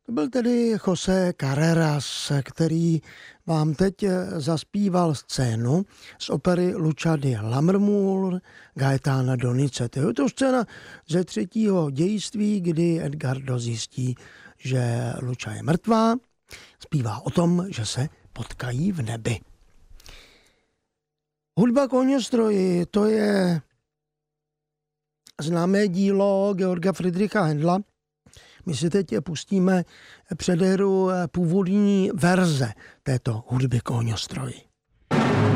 To byl tedy José Carreras, který vám teď zaspíval scénu z opery Lucha di Lammermoor Gaetana Donizettiho. Je to scéna ze 3. dějství, kdy Edgardo zjistí, že Lucha je mrtvá. Zpívá o tom, že se potkají v nebi. Hudba k ohňostroji, to je známé dílo Georga Friedricha Händla. My si teď pustíme předehru původní verze této hudby k ohňostroji.